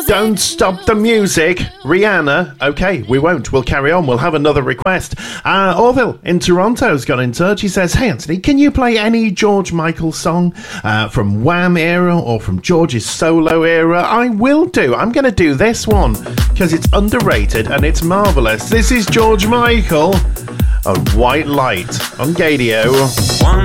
Don't stop the music. Rihanna. Okay, we won't. We'll carry on. We'll have another request. Orville in Toronto's got in touch. He says, hey, Anthony, can you play any George Michael song from Wham era or from George's solo era? I will do. I'm going to do this one because it's underrated and it's marvellous. This is George Michael on White Light on Gadio.